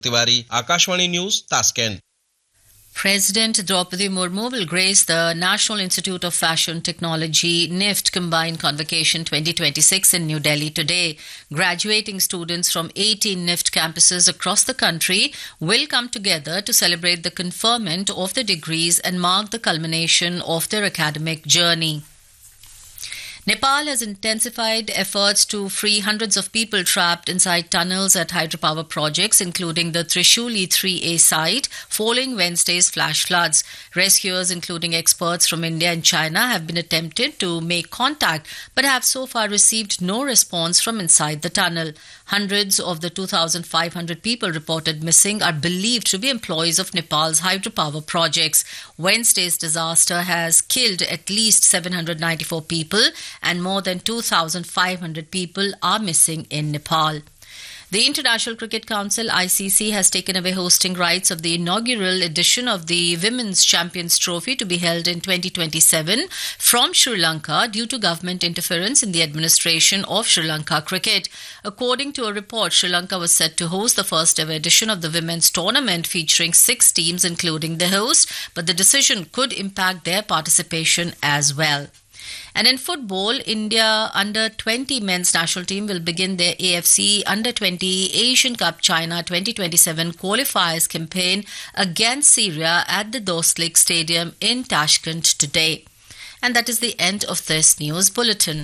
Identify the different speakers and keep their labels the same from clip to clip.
Speaker 1: Tiwari, Akashvani News, Tashkent.
Speaker 2: President Draupadi Murmu will grace the National Institute of Fashion Technology NIFT Combined Convocation 2026 in New Delhi today. Graduating students from 18 NIFT campuses across the country will come together to celebrate the conferment of the degrees and mark the culmination of their academic journey. Nepal has intensified efforts to free hundreds of people trapped inside tunnels at hydropower projects, including the Trishuli 3A site, following Wednesday's flash floods. Rescuers, including experts from India and China, have been attempted to make contact but have so far received no response from inside the tunnel. Hundreds of the 2,500 people reported missing are believed to be employees of Nepal's hydropower projects. Wednesday's disaster has killed at least 794 people and more than 2,500 people are missing in Nepal. The International Cricket Council (ICC) has taken away hosting rights of the inaugural edition of the Women's Champions Trophy to be held in 2027 from Sri Lanka due to government interference in the administration of Sri Lanka cricket. According to a report, Sri Lanka was set to host the first ever edition of the women's tournament featuring 6 teams including the host, but the decision could impact their participation as well. And in football, India under-20 men's national team will begin their AFC Under-20 Asian Cup China 2027 qualifiers campaign against Syria at the Dostlik Stadium in Tashkent today. And that is the end of this news bulletin.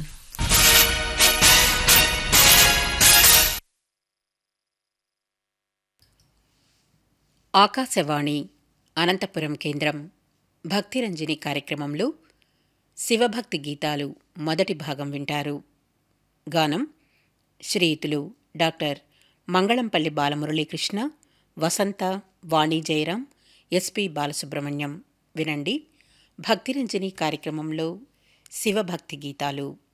Speaker 3: Akashvani Anantapuram కేంద్రం భక్తిరంజని కార్యక్రమంలో శివభక్తి గీతాలు మొదటి భాగం వింటారు. గానం శ్రీయుతులు doctor Mangalampalli Balamuralikrishna, వసంత, వాణి Jayaram, SP Balasubrahmanyam. వినండి భక్తిరంజని కార్యక్రమంలో శివభక్తి గీతాలు.